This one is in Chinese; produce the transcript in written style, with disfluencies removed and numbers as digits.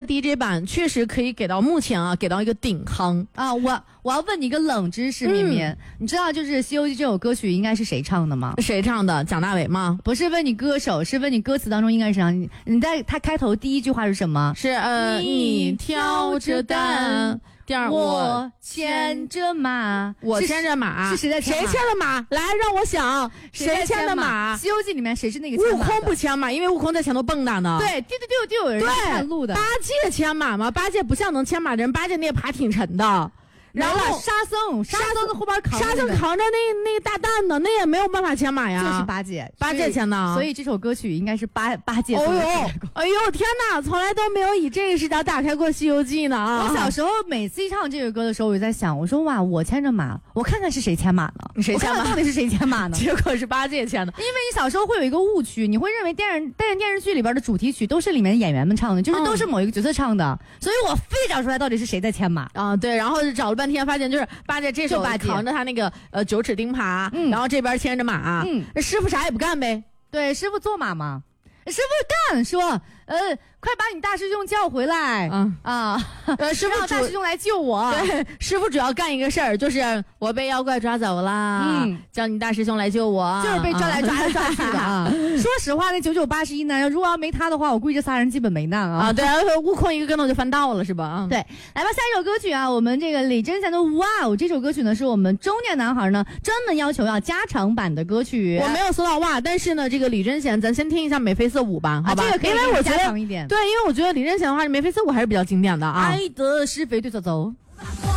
DJ 版确实可以给到目前啊，给到一个顶夯啊。我要问你一个冷知识，绵绵，你知道就是《西游记》这首歌曲应该是谁唱的吗？ 谁唱的？蒋大为吗？ 不是问你歌手，是问你歌词当中应该是谁？你在他开头第一句话是什么？ 是你挑着担。第二， 我牵着马， 我牵着马， 是谁在牵马？ 谁牵着马？来，让我想，谁牵的马？ 《西游记》里面谁是那个牵马的？ 悟空不牵马，因为悟空在前头蹦跶呢。 对，就有人看路的。 八戒牵马吗？八戒不像能牵马的人，八戒那爬挺沉的。 然后沙僧在后边扛着， 沙僧扛着那个大担呢，那也没有办法牵马呀。 就是八戒牵的， 所以这首歌曲应该是八戒。 哎呦天哪，从来都没有以这个视角打开过《西游记》呢啊！ 我小时候每次一唱这个歌的时候，我就在想，我说哇，我牵着马，我看看是谁牵马呢？ 谁牵马？ 到底是谁牵马呢？ 结果是八戒牵的。 因为你小时候会有一个误区，你会认为电视剧里边的主题曲都是里面演员们唱的，就是都是某一个角色唱的，所以我非找出来到底是谁在牵马啊？对，然后找了半天，发现就是八戒这手扛着他那个9齿钉耙，然后这边牵着马，师傅啥也不干呗。 对，师傅坐马嘛，师傅干说，快把你大师兄叫回来，师傅让大师兄来救我。 对，师傅主要干一个事儿，就是我被妖怪抓走了，叫你大师兄来救我， 就是被抓来抓去的啊。说实话，那9981呢，如果要没他的话，我估计这仨人基本没难啊。 对，悟空一个跟头就翻道了，是吧？ 对，来吧，下一首歌曲啊，我们这个李贞贤的《哇哦》这首歌曲呢，是我们中年男孩呢专门要求要加长版的歌曲。 我没有搜到哇，但是呢，这个李贞贤，咱先听一下眉飞色舞吧，好吧？ 这个可以因为我觉得加长一点。 对，因为我觉得李贞贤的话，眉飞色舞还是比较经典的啊。 爱的是非对错走。